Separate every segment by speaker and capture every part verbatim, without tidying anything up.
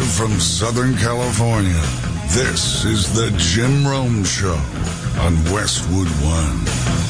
Speaker 1: from Southern California, this is the Jim Rome Show on Westwood One.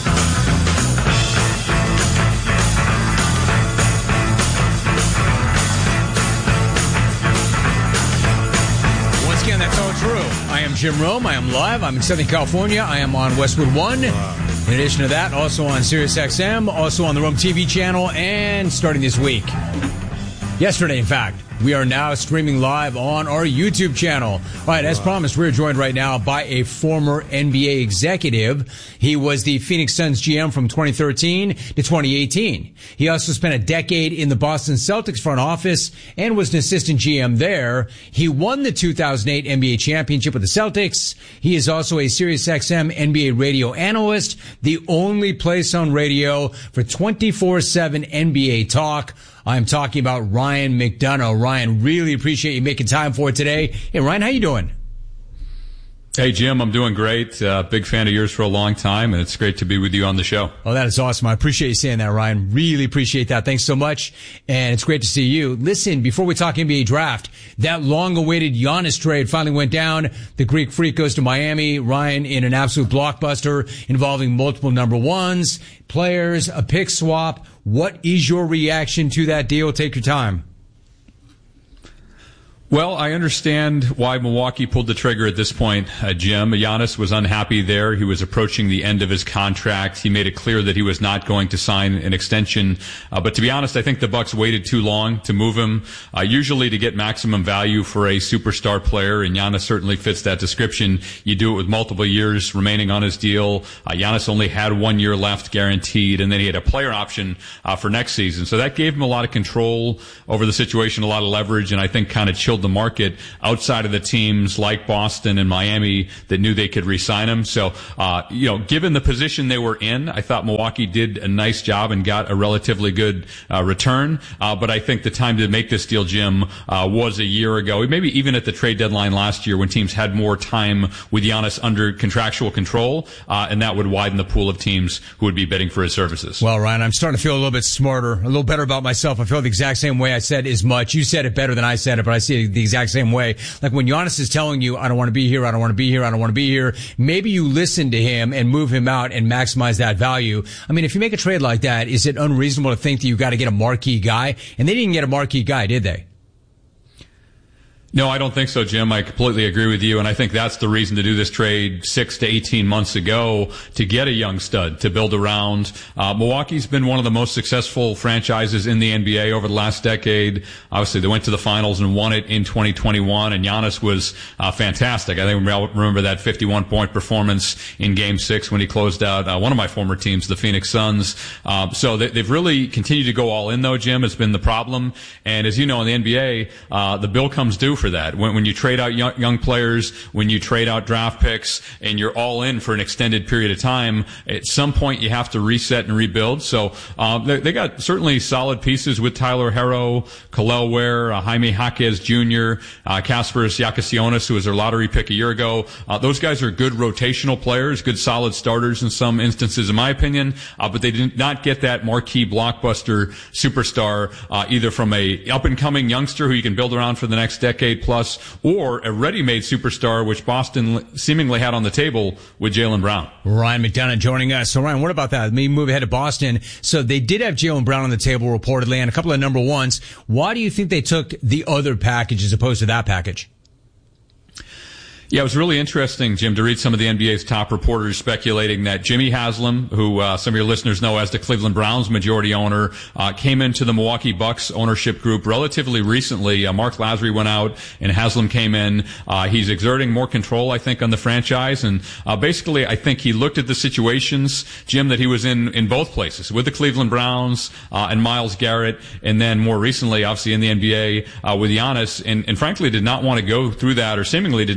Speaker 2: Once again, that's all true. I am Jim Rome. I am live. I'm in Southern California. I am on Westwood One. In addition to that, also on Sirius X M, also on the Rome T V channel, and starting this week, yesterday, in fact, we are now streaming live on our YouTube channel. All right, as promised, we're joined right now by a former N B A executive. He was the Phoenix Suns G M from twenty thirteen to twenty eighteen. He also spent a decade in the Boston Celtics front office and was an assistant G M there. He won the two thousand eight N B A championship with the Celtics. He is also a Sirius X M N B A radio analyst, the only place on radio for twenty-four seven N B A talk. I'm talking about Ryan McDonough. Ryan, really appreciate you making time for it today. Hey, Ryan, how you doing?
Speaker 3: Hey, Jim, I'm doing great. Uh, big fan of yours for a long time, and it's great to be with you on the show.
Speaker 2: Oh, that is awesome. I appreciate you saying that, Ryan. Really appreciate that. Thanks so much, and it's great to see you. Listen, before we talk N B A draft, that long-awaited Giannis trade finally went down. The Greek Freak goes to Miami. Ryan, in an absolute blockbuster involving multiple number ones, players, a pick swap. What is your reaction to that deal? Take your time.
Speaker 3: Well, I understand why Milwaukee pulled the trigger at this point, uh, Jim. Giannis was unhappy there. He was approaching the end of his contract. He made it clear that he was not going to sign an extension. Uh, but to be honest, I think the Bucks waited too long to move him. Uh, usually to get maximum value for a superstar player, and Giannis certainly fits that description, you do it with multiple years remaining on his deal. Uh, Giannis only had one year left guaranteed, and then he had a player option uh, for next season. So that gave him a lot of control over the situation, a lot of leverage, and I think kind of chilled the market outside of the teams like Boston and Miami that knew they could re-sign him. So, uh, you know, given the position they were in, I thought Milwaukee did a nice job and got a relatively good uh, return. Uh, but I think the time to make this deal, Jim, uh, was a year ago, maybe even at the trade deadline last year when teams had more time with Giannis under contractual control, uh, and that would widen the pool of teams who would be bidding for his services.
Speaker 2: Well, Ryan, I'm starting to feel a little bit smarter, a little better about myself. I feel the exact same way I said as much. You said it better than I said it, but I see it the exact same way. Like when Giannis is telling you, I don't want to be here, I don't want to be here, I don't want to be here, maybe you listen to him and move him out and maximize that value. I mean, if you make a trade like that, is it unreasonable to think that you got to get a marquee guy? And they didn't get a marquee guy, did they?
Speaker 3: No, I don't think so, Jim. I completely agree with you, and I think that's the reason to do this trade six to eighteen months ago, to get a young stud to build around. Uh, Milwaukee's been one of the most successful franchises in the N B A over the last decade. Obviously, they went to the finals and won it in twenty twenty-one, and Giannis was uh, fantastic. I think we all remember that fifty-one point performance in Game six when he closed out uh, one of my former teams, the Phoenix Suns. Uh, so they, they've really continued to go all in, though, Jim. It's been the problem. And as you know, in the N B A, uh, the bill comes due for that. When, when you trade out young, young players, when you trade out draft picks, and you're all in for an extended period of time, at some point you have to reset and rebuild. So uh, they, they got certainly solid pieces with Tyler Herro, Kel'el Ware, uh, Jaime Jaquez Junior, uh, Kasparas Giacosionis, who was their lottery pick a year ago. Uh, those guys are good rotational players, good solid starters in some instances, in my opinion, uh, but they did not get that marquee blockbuster superstar, uh, either from a up-and-coming youngster who you can build around for the next decade plus, or a ready-made superstar, which Boston seemingly had on the table with Jaylen Brown.
Speaker 2: Ryan McDonough joining us. So, Ryan, what about that? Let me move ahead to Boston. So they did have Jaylen Brown on the table reportedly and a couple of number ones. Why do you think they took the other package as opposed to that package?
Speaker 3: Yeah, it was really interesting, Jim, to read some of the N B A's top reporters speculating that Jimmy Haslam, who uh, some of your listeners know as the Cleveland Browns majority owner, uh, came into the Milwaukee Bucks ownership group relatively recently. Uh, Mark Lasry went out and Haslam came in. Uh, he's exerting more control, I think, on the franchise. And uh, basically, I think he looked at the situations, Jim, that he was in in both places, with the Cleveland Browns uh, and Myles Garrett, and then more recently, obviously, in the N B A uh, with Giannis, and, and frankly did not want to go through that, or seemingly did not want to go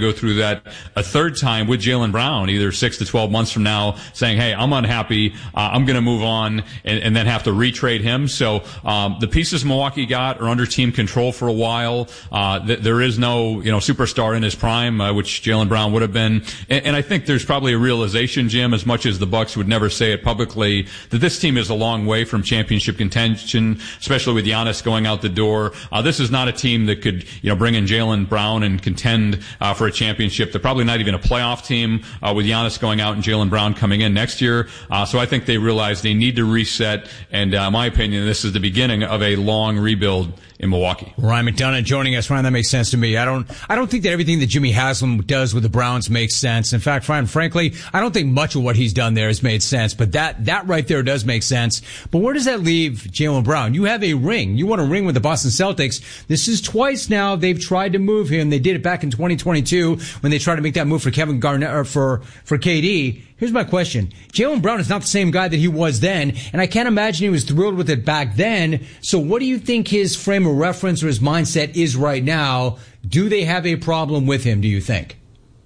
Speaker 3: go through that a third time with Jaylen Brown, either six to twelve months from now, saying, hey, I'm unhappy, uh, I'm going to move on, and, and then have to retrade him. So um, the pieces Milwaukee got are under team control for a while. Uh, th- there is no, you know, superstar in his prime, uh, which Jaylen Brown would have been. And, and I think there's probably a realization, Jim, as much as the Bucks would never say it publicly, that this team is a long way from championship contention, especially with Giannis going out the door. Uh, this is not a team that could, you know, bring in Jaylen Brown and contend uh, for a championship. They're probably not even a playoff team uh, with Giannis going out and Jaylen Brown coming in next year. Uh, so I think they realize they need to reset. And uh, in my opinion, this is the beginning of a long rebuild in Milwaukee.
Speaker 2: Ryan McDonough joining us. Ryan, that makes sense to me. I don't, I don't think that everything that Jimmy Haslam does with the Browns makes sense. In fact, Ryan, frankly, I don't think much of what he's done there has made sense. But that, that right there does make sense. But where does that leave Jaylen Brown? You have a ring. You want a ring with the Boston Celtics. This is twice now they've tried to move him. They did it back in twenty twenty-two when they tried to make that move for Kevin Garnett or for for K D. Here's my question. Jaylen Brown is not the same guy that he was then, and I can't imagine he was thrilled with it back then. So what do you think his frame of reference or his mindset is right now? Do they have a problem with him, do you think?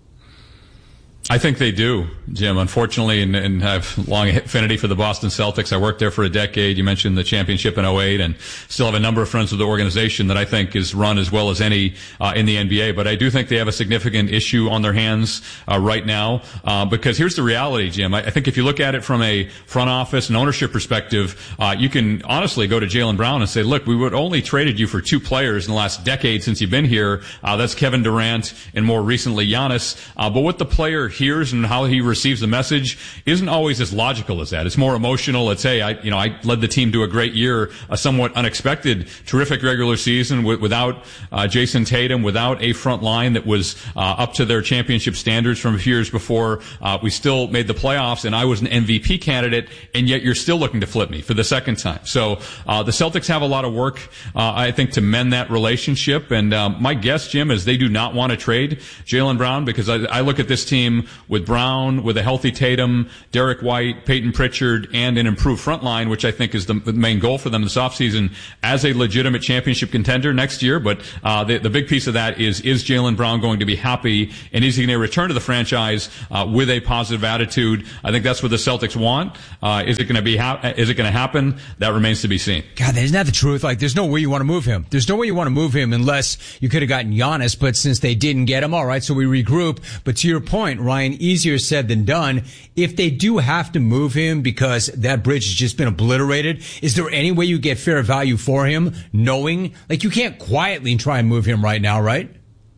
Speaker 3: I think they do, Jim, unfortunately, and, and I have long affinity for the Boston Celtics. I worked there for a decade. You mentioned the championship in oh eight, and still have a number of friends with the organization that I think is run as well as any uh, in the N B A. But I do think they have a significant issue on their hands uh, right now, uh, because here's the reality, Jim. I, I think if you look at it from a front office and ownership perspective, uh, you can honestly go to Jaylen Brown and say, look, we would only traded you for two players in the last decade since you've been here. Uh, that's Kevin Durant and more recently Giannis. Uh, but what the player hears and how he receives the message isn't always as logical as that. It's more emotional. It's, hey, I, you know, I led the team to a great year, a somewhat unexpected, terrific regular season with, without uh, Jason Tatum, without a front line that was uh, up to their championship standards from a few years before. Uh, we still made the playoffs, and I was an M V P candidate, and yet you're still looking to flip me for the second time. So uh, the Celtics have a lot of work, uh, I think, to mend that relationship. And um, my guess, Jim, is they do not want to trade Jaylen Brown, because I, I look at this team with Brown, with a healthy Tatum, Derek White, Peyton Pritchard, and an improved front line, which I think is the main goal for them this offseason, as a legitimate championship contender next year. But uh, the, the big piece of that is, is Jaylen Brown going to be happy, and is he going to return to the franchise uh, with a positive attitude? I think that's what the Celtics want. Uh, is it going to be ha- is it going to happen? That remains to be seen.
Speaker 2: God, isn't that the truth? Like, there's no way you want to move him. There's no way you want to move him unless you could have gotten Giannis, but since they didn't get him, all right, so we regroup. But to your point, Ryan, easier said than done. If they do have to move him because that bridge has just been obliterated, is there any way you get fair value for him, knowing, like, you can't quietly try and move him right now, right?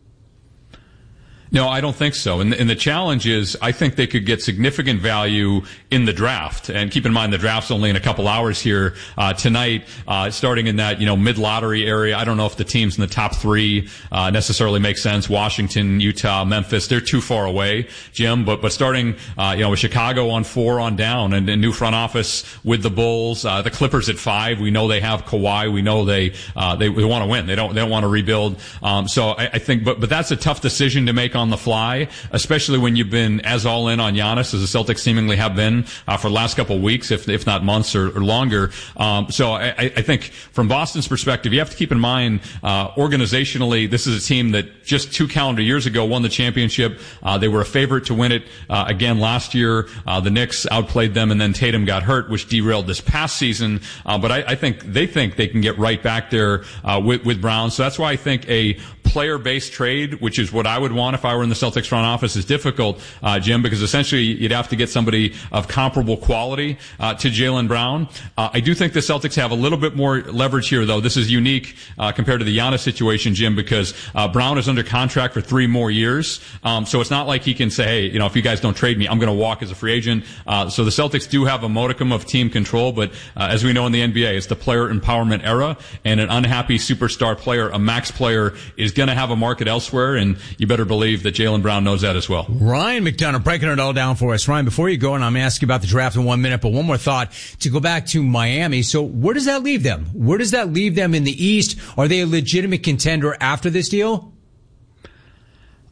Speaker 3: No, I don't think so. And, and the challenge is, I think they could get significant value in the draft. And keep in mind, the draft's only in a couple hours here uh, tonight, uh, starting in that, you know, mid-lottery area. I don't know if the teams in the top three uh, necessarily make sense. Washington, Utah, Memphis, they're too far away, Jim. But but starting, uh, you know, with Chicago on four on down, and a new front office with the Bulls, uh, the Clippers at five. We know they have Kawhi. We know they uh, they, they want to win. They don't they don't want to rebuild. Um, so I, I think, but but that's a tough decision to make on the fly, especially when you've been as all in on Giannis as the Celtics seemingly have been uh, for the last couple of weeks, if if not months or, or longer. Um, so I, I think from Boston's perspective, you have to keep in mind, uh, organizationally, this is a team that just two calendar years ago won the championship. Uh, they were a favorite to win it uh, again last year. Uh, the Knicks outplayed them, and then Tatum got hurt, which derailed this past season. Uh, but I, I think they think they can get right back there uh, with, with Brown. So that's why I think a player-based trade, which is what I would want if I were in the Celtics front office, is difficult, uh, Jim, because essentially you'd have to get somebody of comparable quality uh, to Jaylen Brown. Uh, I do think the Celtics have a little bit more leverage here, though. This is unique uh, compared to the Giannis situation, Jim, because uh, Brown is under contract for three more years. Um, so it's not like he can say, hey, you know, if you guys don't trade me, I'm going to walk as a free agent. Uh, so the Celtics do have a modicum of team control, but uh, as we know in the N B A, it's the player empowerment era, and an unhappy superstar player, a max player, is going to have a market elsewhere, and you better believe that Jaylen Brown knows that as well.
Speaker 2: Ryan McDonough breaking it all down for us. Ryan, before you go, and I'm going to ask you about the draft in one minute, but one more thought to go back to Miami. So where does that leave them? Where does that leave them in the East? Are they a legitimate contender after this deal?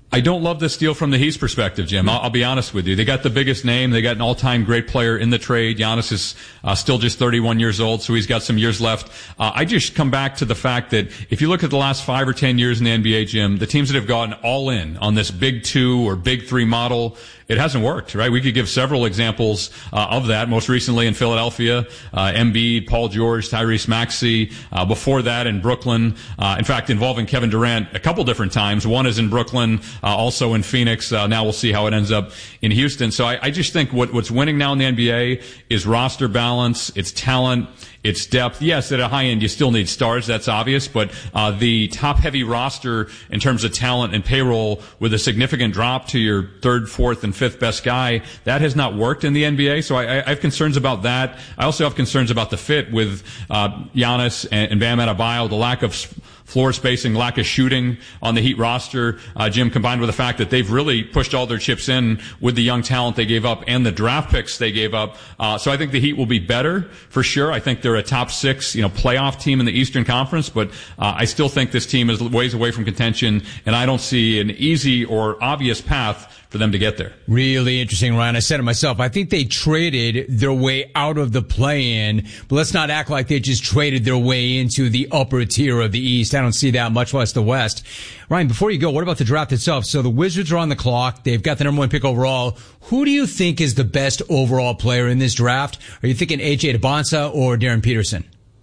Speaker 3: I don't love this deal from the Heat's perspective, Jim. I'll, I'll be honest with you. They got the biggest name. They got an all-time great player in the trade. Giannis is uh, still just thirty-one years old, so he's got some years left. Uh, I just come back to the fact that if you look at the last five or ten years in the N B A, Jim, the teams that have gone all in on this big two or big three model, it hasn't worked, right? We could give several examples uh, of that. Most recently in Philadelphia, uh, Embiid, Paul George, Tyrese Maxey. Uh, before that in Brooklyn, uh, in fact, involving Kevin Durant a couple different times. One is in Brooklyn, uh, also in Phoenix. Uh, now we'll see how it ends up in Houston. So I, I just think what, what's winning now in the N B A is roster balance, it's talent, it's depth. Yes, at a high end, you still need stars. That's obvious. But uh, the top-heavy roster in terms of talent and payroll with a significant drop to your third, fourth, and fifth best guy, that has not worked in the N B A. So I, I have concerns about that. I also have concerns about the fit with uh, Giannis and, and Bam Adebayo, the lack of floor spacing, lack of shooting on the Heat roster, uh, Jim, combined with the fact that they've really pushed all their chips in with the young talent they gave up and the draft picks they gave up. Uh, so I think the Heat will be better for sure. I think they're a top six, you know, playoff team in the Eastern Conference, but uh, I still think this team is ways away from contention, and I don't see an easy or obvious path for them to get there.
Speaker 2: Really interesting, Ryan. I said it myself. I think they traded their way out of the play-in, but let's not act like they just traded their way into the upper tier of the East. I don't see that, much less the West. Ryan, before you go, what about the draft itself? So the Wizards are on the clock. They've got the number one pick overall. Who do you think is the best overall player in this draft? Are you thinking A J DeBonsa or Darren Peterson?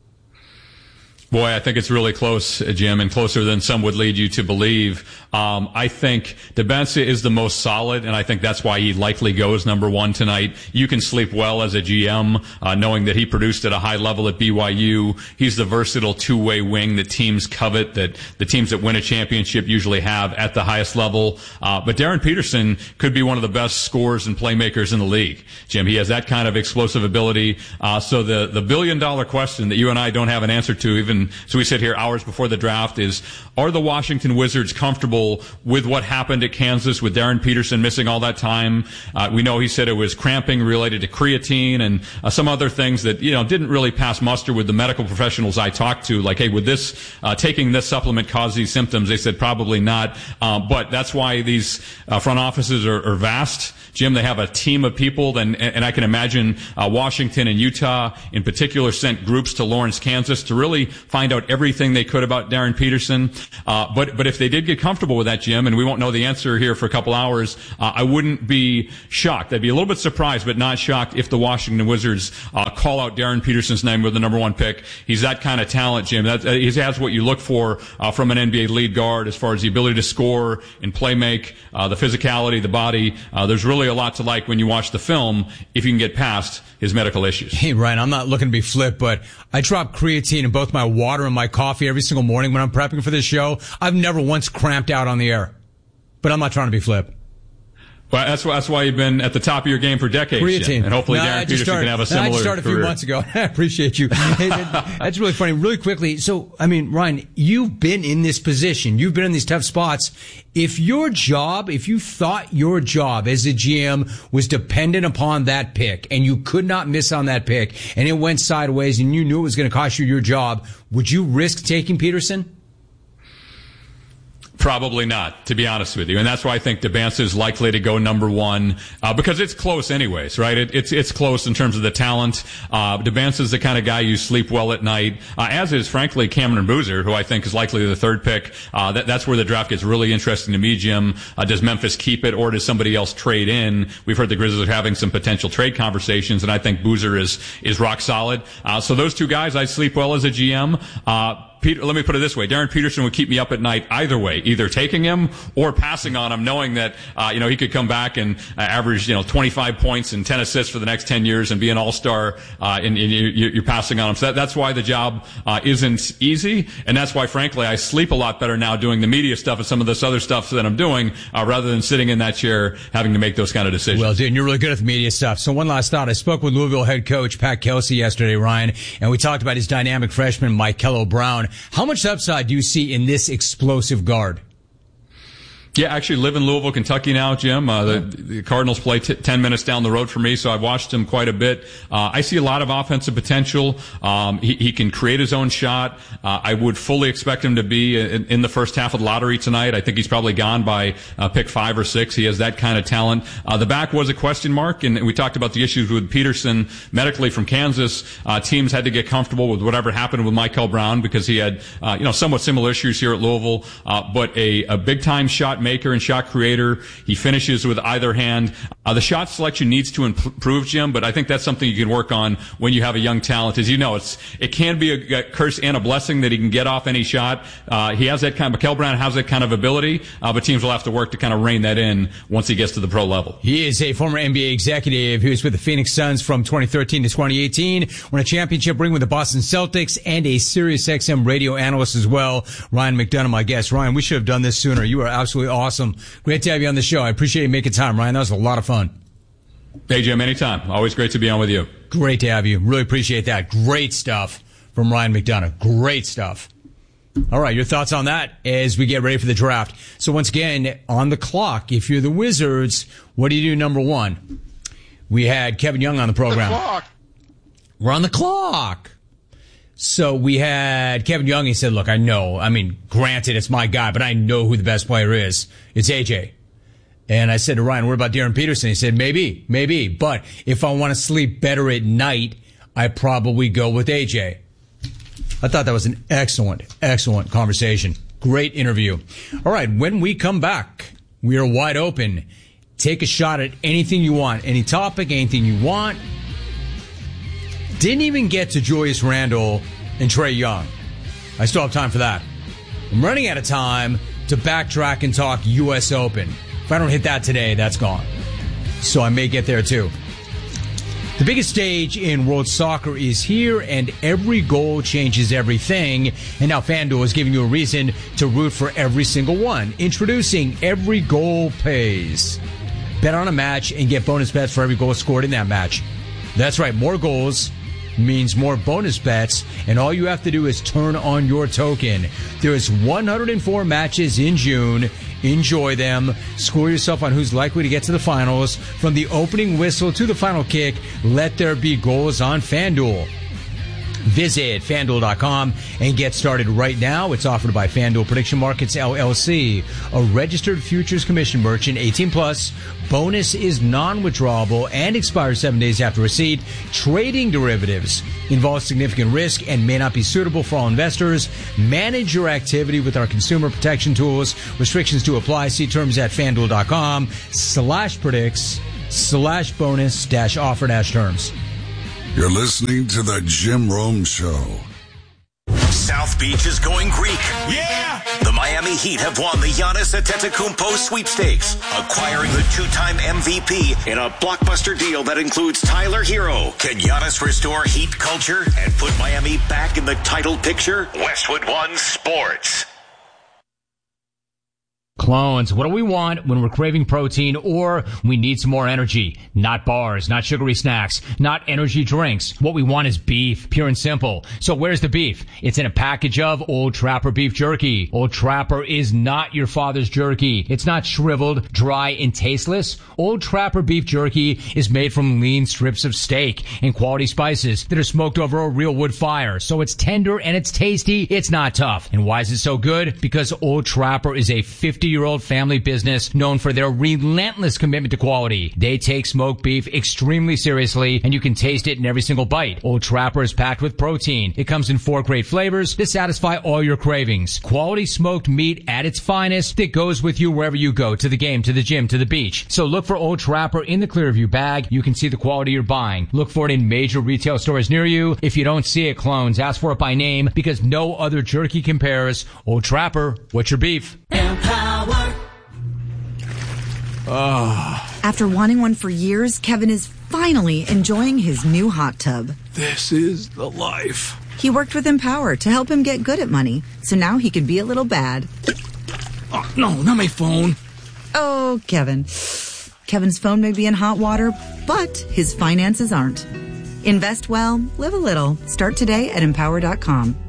Speaker 3: Boy, I think it's really close, Jim, and closer than some would lead you to believe. Um, I think DeBensa is the most solid, and I think that's why he likely goes number one tonight. You can sleep well as a G M, uh, knowing that he produced at a high level at B Y U. He's the versatile two-way wing that teams covet, that the teams that win a championship usually have at the highest level. Uh, but Darren Peterson could be one of the best scorers and playmakers in the league, Jim. He has that kind of explosive ability. Uh, so the, the billion-dollar question that you and I don't have an answer to, even so we sit here hours before the draft, is are the Washington Wizards comfortable with what happened at Kansas with Darren Peterson missing all that time? Uh, we know he said it was cramping related to creatine and uh, some other things that, you know, didn't really pass muster with the medical professionals I talked to. Like, hey, would this, uh, taking this supplement cause these symptoms? They said probably not. Uh, but that's why these uh, front offices are, are vast. Jim, they have a team of people, and, and I can imagine uh, Washington and Utah in particular sent groups to Lawrence, Kansas to really find out everything they could about Darren Peterson. Uh, but, but if they did get comfortable with that, Jim, and we won't know the answer here for a couple hours, uh, I wouldn't be shocked. I'd be a little bit surprised, but not shocked if the Washington Wizards uh, call out Darren Peterson's name with the number one pick. He's that kind of talent, Jim. That, uh, he has what you look for uh, from an N B A lead guard as far as the ability to score and play make, uh, the physicality, the body. Uh, there's really a lot to like when you watch the film if you can get past his medical issues.
Speaker 2: Hey, Ryan, I'm not looking to be flip, but I drop creatine in both my water and my coffee every single morning when I'm prepping for this show. I've never once cramped out on the air, but I'm not trying to be flip.
Speaker 3: Well, that's why, that's why you've been at the top of your game for decades,
Speaker 2: Creatine.
Speaker 3: Jim, and hopefully
Speaker 2: no,
Speaker 3: Darren Peterson
Speaker 2: started,
Speaker 3: can have a similar
Speaker 2: no, I just started a few
Speaker 3: career.
Speaker 2: months ago. I appreciate you. Hey, that, that's really funny. Really quickly, so, I mean, Ryan, you've been in this position. You've been in these tough spots. If your job, if you thought your job as a G M was dependent upon that pick, and you could not miss on that pick, and it went sideways, and you knew it was going to cost you your job, would you risk taking Peterson?
Speaker 3: Probably not, to be honest with you. And that's why I think DeBansa is likely to go number one, uh, because it's close anyways, right? It, it's, it's close in terms of the talent. Uh, DeBansa is the kind of guy you sleep well at night, uh, as is, frankly, Cameron Boozer, who I think is likely the third pick. Uh, that, that's where the draft gets really interesting to me, Jim. Uh, does Memphis keep it, or does somebody else trade in? We've heard the Grizzlies are having some potential trade conversations, and I think Boozer is, is rock solid. Uh, so those two guys, I sleep well as a G M. Uh, Peter, let me put it this way. Darren Peterson would keep me up at night either way, either taking him or passing on him, knowing that, uh, you know, he could come back and uh, average, you know, twenty-five points and ten assists for the next ten years and be an all-star, uh, and, and you, you're passing on him. So that, that's why the job, uh, isn't easy. And that's why, frankly, I sleep a lot better now doing the media stuff and some of this other stuff that I'm doing, uh, rather than sitting in that chair having to make those kind of decisions.
Speaker 2: Well, dude, you're really good at the media stuff. So one last thought. I spoke with Louisville head coach Pat Kelsey yesterday, Ryan, and we talked about his dynamic freshman, Mikello Brown. How much upside do you see in this explosive guard?
Speaker 3: Yeah, I actually live in Louisville, Kentucky now, Jim. Uh, the, the Cardinals play t- ten minutes down the road from me, so I've watched him quite a bit. Uh, I see a lot of offensive potential. Um, he, he can create his own shot. Uh, I would fully expect him to be in, in the first half of the lottery tonight. I think he's probably gone by uh, pick five or six. He has that kind of talent. Uh, the back was a question mark, and we talked about the issues with Peterson medically from Kansas. Uh, teams had to get comfortable with whatever happened with Michael Brown because he had, uh, you know, somewhat similar issues here at Louisville. Uh, but a, a big-time shot maker and shot creator. He finishes with either hand. Uh, the shot selection needs to improve, Jim, but I think that's something you can work on when you have a young talent. As you know, it's it can be a, a curse and a blessing that he can get off any shot. Uh, he has that kind of, Mikel Brown has that kind of ability, uh, but teams will have to work to kind of rein that in once he gets to the pro level.
Speaker 2: He is a former N B A executive. He was with the Phoenix Suns from twenty thirteen to twenty eighteen, won a championship ring with the Boston Celtics, and a Sirius X M radio analyst as well. Ryan McDonough, my guest. Ryan, we should have done this sooner. You are absolutely awesome. Great to have you on the show. I appreciate you making time, Ryan. That was a lot of fun.
Speaker 3: Hey, Jim, anytime. Always great to be on with you.
Speaker 2: Great to have you. Really appreciate that. Great stuff from Ryan McDonough. Great stuff. All right, your thoughts on that as we get ready for the draft. So once again, on the clock, if you're the Wizards, what do you do number one? We had Kevin Young on the program.
Speaker 4: The clock.
Speaker 2: We're on the clock. So we had Kevin Young. He said, look, I know. I mean, granted, it's my guy, but I know who the best player is. It's A J. And I said to Ryan, what about Darren Peterson? He said, maybe, maybe. But if I want to sleep better at night, I probably go with A J. I thought that was an excellent, excellent conversation. Great interview. All right, when we come back, we are wide open. Take a shot at anything you want, any topic, anything you want. Didn't even get to Julius Randle and Trae Young. I still have time for that. I'm running out of time to backtrack and talk U S Open. If I don't hit that today, that's gone. So I may get there too. The biggest stage in world soccer is here, and every goal changes everything. And now FanDuel is giving you a reason to root for every single one. Introducing Every Goal Pays. Bet on a match and get bonus bets for every goal scored in that match. That's right, more goals means more bonus bets, and all you have to do is turn on your token. There's one hundred four matches in June. Enjoy them. Score yourself on who's likely to get to the finals. From the opening whistle to the final kick, let there be goals on FanDuel. Visit FanDuel dot com and get started right now. It's offered by FanDuel Prediction Markets, L L C, a registered futures commission merchant, eighteen plus. Bonus is non-withdrawable and expires seven days after receipt. Trading derivatives involves significant risk and may not be suitable for all investors. Manage your activity with our consumer protection tools. Restrictions to apply. See terms at FanDuel dot com slash predicts slash bonus dash offer dash terms.
Speaker 1: You're listening to the Jim Rome Show.
Speaker 5: South Beach is going Greek.
Speaker 4: Yeah!
Speaker 5: The Miami Heat have won the Giannis Antetokounmpo sweepstakes, acquiring the two-time M V P in a blockbuster deal that includes Tyler Hero. Can Giannis restore Heat culture and put Miami back in the title picture? Westwood One Sports.
Speaker 6: Clones, what do we want when we're craving protein or we need some more energy? Not bars, not sugary snacks, not energy drinks. What we want is beef, pure and simple. So where's the beef? It's in a package of Old Trapper beef jerky. Old Trapper is not your father's jerky. It's not shriveled, dry, and tasteless. Old Trapper beef jerky is made from lean strips of steak and quality spices that are smoked over a real wood fire. So it's tender and it's tasty. It's not tough. And why is it so good? Because Old Trapper is a fifty-year-old family business known for their relentless commitment to quality. They take smoked beef extremely seriously, and you can taste it in every single bite. Old Trapper is packed with protein. It comes in four great flavors to satisfy all your cravings. Quality smoked meat at its finest that goes with you wherever you go, to the game, to the gym, to the beach. So look for Old Trapper in the Clearview bag. You can see the quality you're buying. Look for it in major retail stores near you. If you don't see it, clones, ask for it by name, because no other jerky compares. Old Trapper, what's your beef?
Speaker 7: Empower.
Speaker 2: Oh.
Speaker 7: After wanting one for years, Kevin is finally enjoying his new hot tub.
Speaker 4: This is the life.
Speaker 7: He worked with Empower to help him get good at money, so now he can be a little bad.
Speaker 4: Oh, no, not my phone.
Speaker 7: Oh, Kevin. Kevin's phone may be in hot water, but his finances aren't. Invest well, live a little. Start today at Empower dot com.